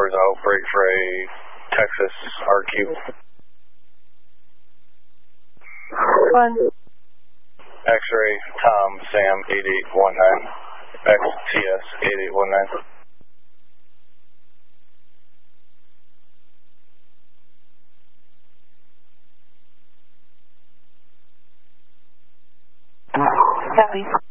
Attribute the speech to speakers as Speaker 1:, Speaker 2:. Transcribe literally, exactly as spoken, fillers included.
Speaker 1: numbers out, break for a Texas R Q.
Speaker 2: One.
Speaker 1: X-ray Tom Sam eight eight one nine. X T S eight eight one nine.
Speaker 2: Copy.